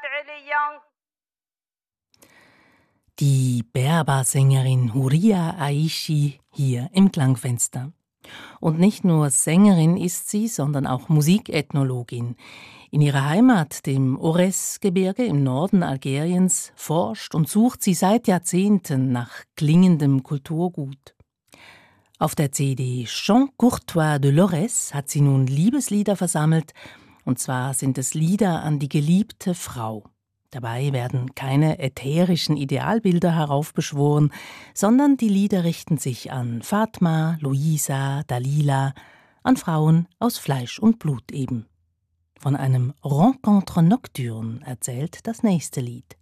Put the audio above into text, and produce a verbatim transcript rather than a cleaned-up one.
Die Berber-Sängerin Huria Aishi hier im Klangfenster. Und nicht nur Sängerin ist sie, sondern auch Musikethnologin. In ihrer Heimat, dem Aurès-Gebirge im Norden Algeriens, forscht und sucht sie seit Jahrzehnten nach klingendem Kulturgut. Auf der C D Chants Courtois de l'Aurès hat sie nun Liebeslieder versammelt, und zwar sind es Lieder an die geliebte Frau. Dabei werden keine ätherischen Idealbilder heraufbeschworen, sondern die Lieder richten sich an Fatma, Luisa, Dalila, an Frauen aus Fleisch und Blut eben. Von einem Rencontre nocturne erzählt das nächste Lied.